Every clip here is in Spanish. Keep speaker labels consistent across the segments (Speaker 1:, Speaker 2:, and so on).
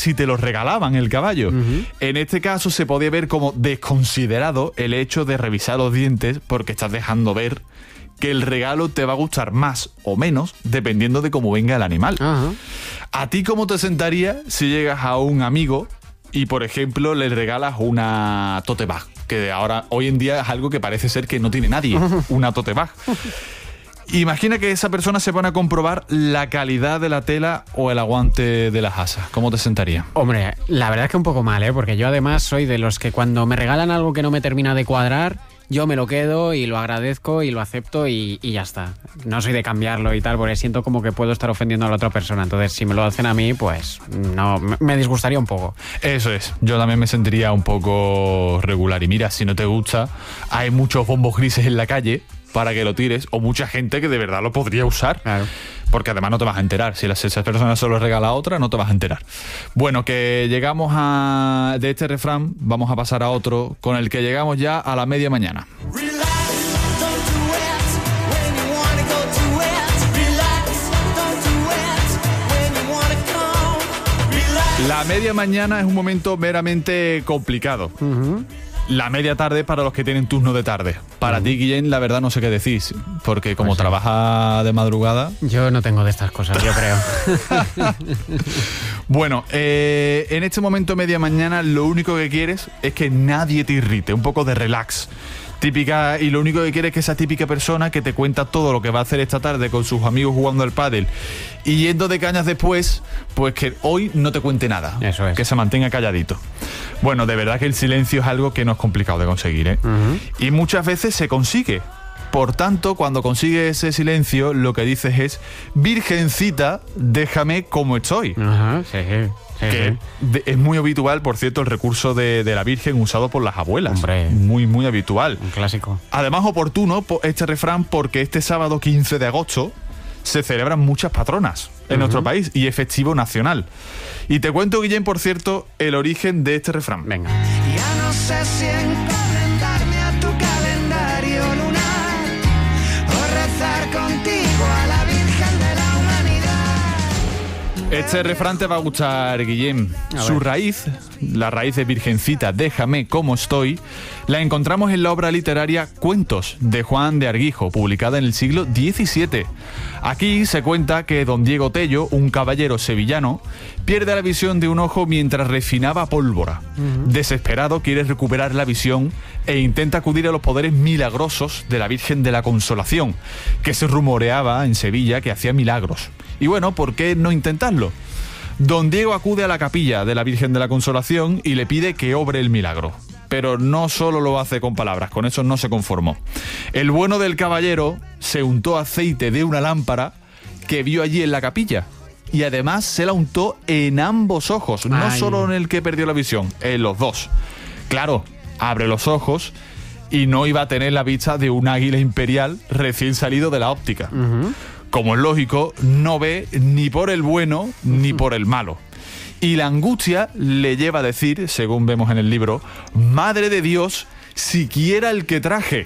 Speaker 1: si te lo regalaban el caballo. En este caso se podía ver como desconsiderado el hecho de revisar los dientes porque estás dejando ver que el regalo te va a gustar más o menos dependiendo de cómo venga el animal. ¿A ti cómo te sentaría si llegas a un amigo y, por ejemplo, le regalas una tote bag? Que hoy en día es algo que parece ser que no tiene nadie, una tote bag. Imagina que esa persona se pone a comprobar la calidad de la tela o el aguante de las asas. ¿Cómo te sentaría?
Speaker 2: Hombre, la verdad es que un poco mal, porque yo además soy de los que cuando me regalan algo que no me termina de cuadrar, yo me lo quedo y lo agradezco y lo acepto y ya está. No soy de cambiarlo y tal, porque siento como que puedo estar ofendiendo a la otra persona. Entonces, si me lo hacen a mí, pues no, me disgustaría un poco.
Speaker 1: Eso es. Yo también me sentiría un poco regular. Y mira, si no te gusta, hay muchos bombos grises en la calle para que lo tires, o mucha gente que de verdad lo podría usar.
Speaker 2: Claro.
Speaker 1: Porque además no te vas a enterar. Si esa persona solo regala a otra, no te vas a enterar. Bueno, que llegamos de este refrán, vamos a pasar a otro, con el que llegamos ya a la media mañana. La media mañana es un momento meramente complicado. La media tarde para los que tienen turno de tarde. Para ti, Guillén, la verdad no sé qué decís, porque como trabaja de madrugada...
Speaker 2: Yo no tengo de estas cosas, yo creo.
Speaker 1: Bueno, en este momento media mañana lo único que quieres es que nadie te irrite, un poco de relax. Típica, y lo único que quieres es que esa típica persona que te cuenta todo lo que va a hacer esta tarde con sus amigos jugando al pádel y yendo de cañas después, pues que hoy no te cuente nada.
Speaker 2: Eso es.
Speaker 1: Que se mantenga calladito. Bueno, de verdad que el silencio es algo que no es complicado de conseguir, ¿eh? Y muchas veces se consigue. Por tanto, cuando consigues ese silencio, lo que dices es: Virgencita, déjame como estoy.
Speaker 2: Sí.
Speaker 1: Que es muy habitual, por cierto, el recurso de la Virgen usado por las abuelas.
Speaker 2: Hombre.
Speaker 1: Muy, muy habitual.
Speaker 2: Un clásico.
Speaker 1: Además, oportuno este refrán porque este sábado 15 de agosto se celebran muchas patronas en nuestro país y es festivo nacional. Y te cuento, Guillén, por cierto, el origen de este refrán.
Speaker 2: Venga.
Speaker 3: Ya no sé si encomendarme a tu calendario lunar o rezar contigo a la Virgen de la Humanidad.
Speaker 1: Este refrán te va a gustar, Guillem. Su raíz, la raíz de Virgencita, déjame como estoy, la encontramos en la obra literaria Cuentos de Juan de Arguijo, publicada en el siglo XVII. Aquí se cuenta que don Diego Tello, un caballero sevillano, pierde la visión de un ojo mientras refinaba pólvora. Desesperado, quiere recuperar la visión e intenta acudir a los poderes milagrosos de la Virgen de la Consolación, que se rumoreaba en Sevilla que hacía milagros. Y bueno, ¿por qué no intentarlo? Don Diego acude a la capilla de la Virgen de la Consolación y le pide que obre el milagro. Pero no solo lo hace con palabras, con eso no se conformó. El bueno del caballero se untó aceite de una lámpara que vio allí en la capilla. Y además se la untó en ambos ojos, no solo en el que perdió la visión, en los dos. Claro, abre los ojos y no iba a tener la vista de un águila imperial recién salido de la óptica. Como es lógico, no ve ni por el bueno ni por el malo. Y la angustia le lleva a decir, según vemos en el libro: Madre de Dios, siquiera el que traje.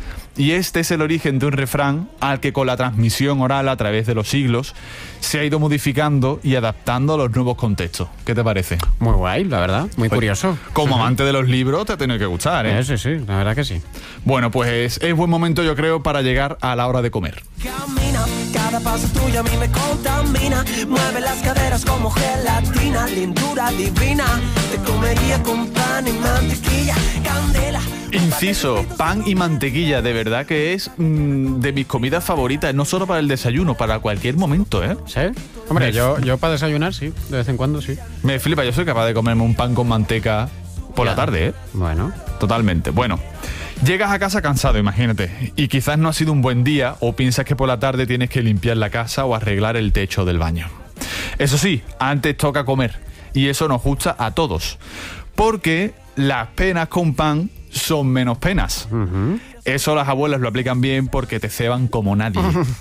Speaker 1: Y este es el origen de un refrán al que con la transmisión oral a través de los siglos se ha ido modificando y adaptando a los nuevos contextos. ¿Qué te parece?
Speaker 2: Muy guay, la verdad. Muy curioso.
Speaker 1: Como amante de los libros te tiene que gustar, ¿eh?
Speaker 2: Sí, la verdad que sí.
Speaker 1: Bueno, pues es buen momento, yo creo, para llegar a la hora de comer.
Speaker 3: Camina, cada paso tuyo a mí me contamina. Mueve las caderas como gelatina, lindura divina. Te comería con pan y mantequilla, candela.
Speaker 1: Inciso, pan y mantequilla, de verdad que es de mis comidas favoritas, no solo para el desayuno, para cualquier momento, ¿eh?
Speaker 2: ¿Sí? Hombre, yo para desayunar, sí, de vez en cuando, sí.
Speaker 1: Me flipa, yo soy capaz de comerme un pan con manteca por la tarde, ¿eh?
Speaker 2: Bueno.
Speaker 1: Totalmente. Bueno, llegas a casa cansado, imagínate, y quizás no ha sido un buen día o piensas que por la tarde tienes que limpiar la casa o arreglar el techo del baño. Eso sí, antes toca comer, y eso nos gusta a todos, porque las penas con pan son menos penas. Eso las abuelas lo aplican bien porque te ceban como nadie.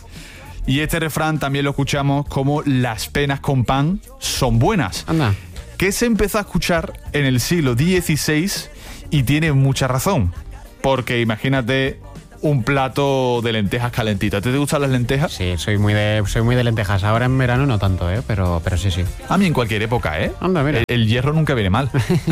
Speaker 1: Y este refrán también lo escuchamos como las penas con pan son buenas.
Speaker 2: Anda.
Speaker 1: Que se empezó a escuchar en el siglo XVI y tiene mucha razón. Porque imagínate un plato de lentejas calentitas. ¿Te gustan las lentejas?
Speaker 2: Sí, soy muy de lentejas. Ahora en verano no tanto, pero sí.
Speaker 1: A mí en cualquier época,
Speaker 2: Anda, mira.
Speaker 1: El hierro nunca viene mal.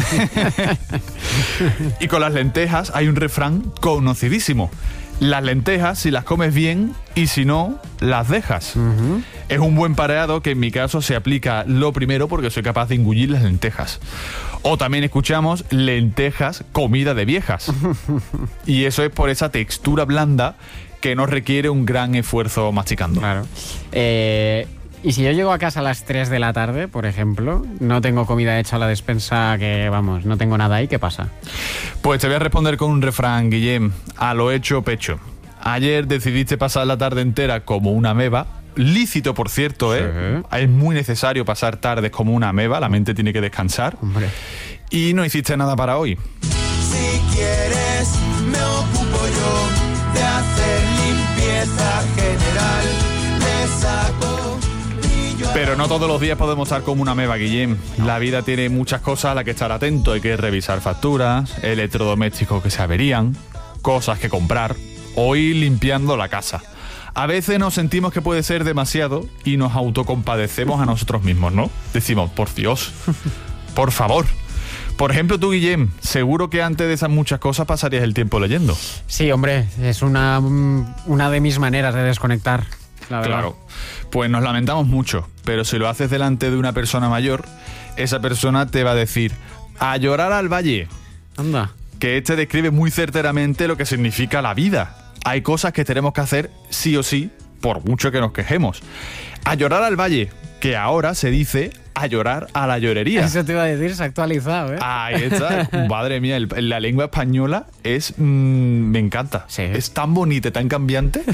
Speaker 1: Y con las lentejas hay un refrán conocidísimo. Las lentejas, si las comes bien, y si no, las dejas. Es un buen pareado que en mi caso se aplica lo primero porque soy capaz de engullir las lentejas. O también escuchamos lentejas, comida de viejas. Y eso es por esa textura blanda que no requiere un gran esfuerzo masticando.
Speaker 2: Claro. Y si yo llego a casa a las 3 de la tarde, por ejemplo, no tengo comida hecha a la despensa, que vamos, no tengo nada ahí, ¿qué pasa?
Speaker 1: Pues te voy a responder con un refrán, Guillem, a lo hecho pecho. Ayer decidiste pasar la tarde entera como una ameba, lícito por cierto,
Speaker 2: Sí.
Speaker 1: Es muy necesario pasar tardes como una ameba, la mente tiene que descansar.
Speaker 2: Hombre.
Speaker 1: Y no hiciste nada para hoy.
Speaker 3: Si quieres, me ocupo yo de hacer limpieza general. Le saco brillo a...
Speaker 1: Pero no todos los días podemos estar como una ameba, Guillem. La vida tiene muchas cosas a las que estar atento. Hay que revisar facturas, electrodomésticos que se averían, cosas que comprar o ir limpiando la casa. A veces nos sentimos que puede ser demasiado y nos autocompadecemos a nosotros mismos, ¿no? Decimos, por Dios, por favor. Por ejemplo, tú, Guillem, seguro que antes de esas muchas cosas pasarías el tiempo leyendo.
Speaker 2: Sí, hombre, es una de mis maneras de desconectar, la verdad.
Speaker 1: Claro. Pues nos lamentamos mucho, pero si lo haces delante de una persona mayor, esa persona te va a decir, a llorar al valle.
Speaker 2: Anda.
Speaker 1: Que este describe muy certeramente lo que significa la vida. Hay cosas que tenemos que hacer sí o sí, por mucho que nos quejemos. A llorar al valle, que ahora se dice a llorar a la llorería.
Speaker 2: Eso te iba a decir, se ha actualizado,
Speaker 1: Ahí está. Madre mía, la lengua española es... me encanta.
Speaker 2: Sí.
Speaker 1: Es tan bonita, tan cambiante.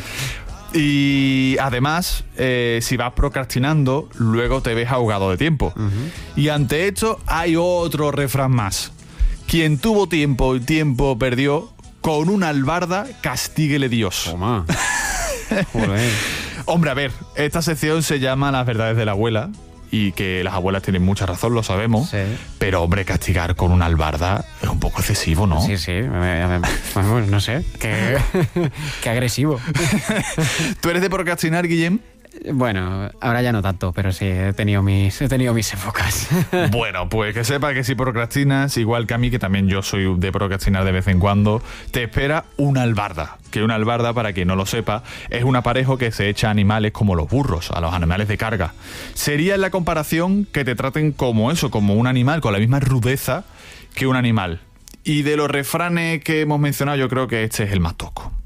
Speaker 1: Y además, si vas procrastinando, luego te ves ahogado de tiempo. Y ante esto hay otro refrán más. Quien tuvo tiempo y tiempo perdió, con una albarda castíguele Dios.
Speaker 2: Toma. Joder.
Speaker 1: Hombre, a ver, esta sección se llama Las verdades de la abuela, y que las abuelas tienen mucha razón, lo sabemos.
Speaker 2: Sí.
Speaker 1: Pero, hombre, castigar con una albarda es un poco excesivo, ¿no?
Speaker 2: Sí. Vamos, no sé. Qué agresivo.
Speaker 1: ¿Tú eres de procrastinar, Guillem?
Speaker 2: Bueno, ahora ya no tanto, pero sí, he tenido mis épocas.
Speaker 1: Bueno, pues que sepa que si procrastinas, igual que a mí, que también yo soy de procrastinar de vez en cuando, te espera una albarda. Que una albarda, para quien no lo sepa, es un aparejo que se echa a animales como los burros, a los animales de carga. Sería en la comparación que te traten como eso, como un animal, con la misma rudeza que un animal. Y de los refranes que hemos mencionado, yo creo que este es el más toco.